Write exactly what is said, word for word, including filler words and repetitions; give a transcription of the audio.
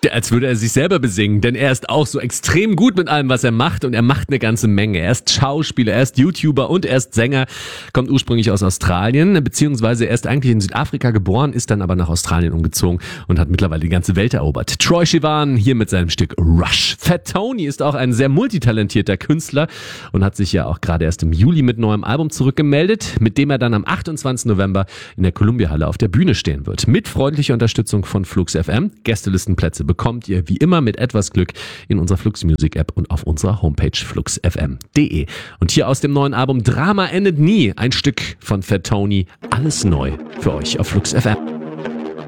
Als würde er sich selber besingen, denn er ist auch so extrem gut mit allem, was er macht und er macht eine ganze Menge. Er ist Schauspieler, er ist YouTuber und er ist Sänger, kommt ursprünglich aus Australien, beziehungsweise er ist eigentlich in Südafrika geboren, ist dann aber nach Australien umgezogen und hat mittlerweile die ganze Welt erobert. Troye Sivan hier mit seinem Stück Rush. Fat Tony ist auch ein sehr multitalentierter Künstler und hat sich ja auch gerade erst im Juli mit neuem Album zurückgemeldet, mit dem er dann am achtundzwanzigsten November in der Columbia-Halle auf der Bühne stehen wird. Mit freundlicher Unterstützung von Flux F M. Gästelistenplätze bekommt ihr wie immer mit etwas Glück in unserer Flux Music App und auf unserer Homepage flux f m punkt d e. Und hier aus dem neuen Album Drama endet nie ein Stück von Fat Tony. Alles neu für euch auf Flux F M.